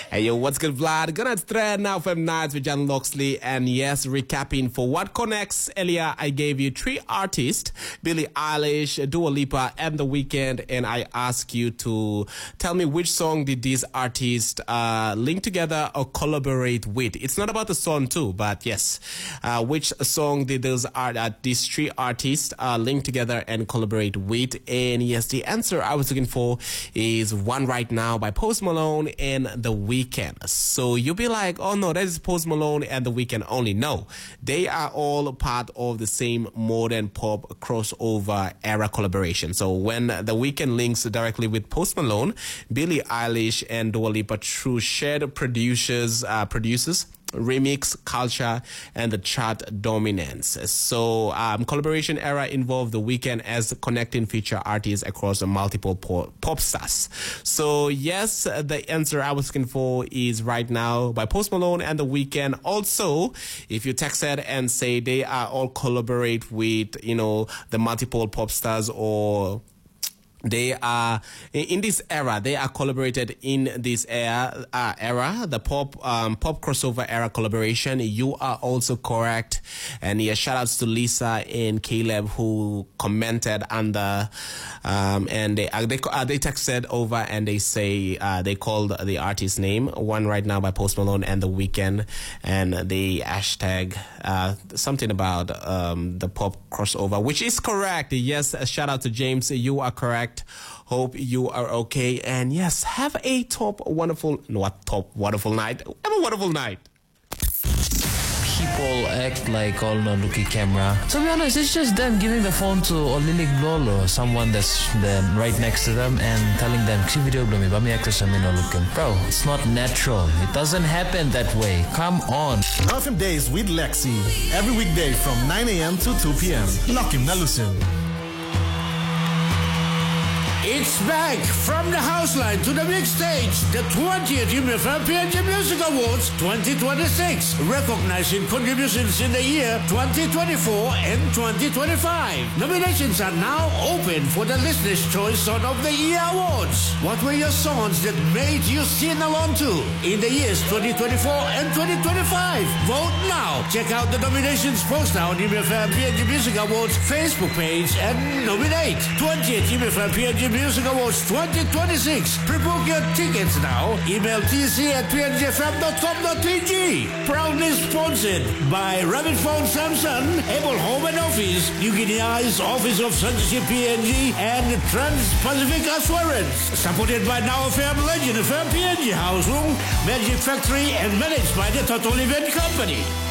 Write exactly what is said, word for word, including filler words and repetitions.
Hey yo, what's good, Vlad? Gonna thread now from Nights with John Loxley, and yes, recapping for what connects. Earlier, I gave you three artists: Billie Eilish, Dua Lipa, and The Weeknd, and I asked you to tell me which song did these artists uh, link together or collaborate with. It's not about the song too, but yes, uh, which song did those art uh, these three artists uh, link together and collaborate with? And yes, the answer I was looking for is One Right Now by Post Malone and The Weeknd. So you'll be like, oh no, that is Post Malone and The Weeknd only. No, they are all part of the same modern pop crossover era collaboration. So when The Weeknd links directly with Post Malone, Billie Eilish and Dua Lipa through shared producers, uh, producers, remix culture and the chart dominance. So um, collaboration era involved The Weeknd as connecting feature artists across multiple pop stars. So yes, the answer I was looking for is Right Now by Post Malone and The Weeknd. Also, if you texted and say they are all collaborate with, you know, the multiple pop stars, or they are in this era, they are collaborated in this era, uh, era the pop um, pop crossover era collaboration, you are also correct. And yeah, shout outs to Lisa and Caleb who commented under, um, and they uh, they uh, they texted over and they say uh, they called the artist name One Right Now by Post Malone and The Weeknd, and they hashtag uh, something about um, the pop crossover, which is correct. Yes, shout out to James, you are correct. Hope you are okay, and yes, have a top wonderful, what top wonderful night. Have a wonderful night. People act like all no looky camera. To be honest, it's just them giving the phone to Olinik Lolo, someone that's then right next to them, and telling them, "See video blow me, but me actors I'm not looking." Bro, it's not natural. It doesn't happen that way. Come on. Awesome Days with Lexi, every weekday from nine a.m. to two p.m. Lock him, Nalusin. It's back from the house line to the big stage, the twentieth Uniform P N G Music Awards twenty twenty-six, recognizing contributions in the year twenty twenty-four and twenty twenty-five. Nominations are now open for the Listener's Choice Song of the Year Awards. What were your songs that made you sing along to in the years twenty twenty-four and twenty twenty-five? Vote now. Check out the nominations poster on Uniform P N G Music Awards Facebook page and nominate. twentieth Uniform P N G Music Awards twenty twenty-six. Pre-book your tickets now. Email t c at p n g f m dot com dot p g. Proudly sponsored by Rabbit Phone Samsung, Able Home and Office, New Guinea Eyes, Office of Censorship P N G, and Trans-Pacific Assurance. Supported by Now F M Legend F M P N G House Room, Magic Factory, and managed by the Total Event Company.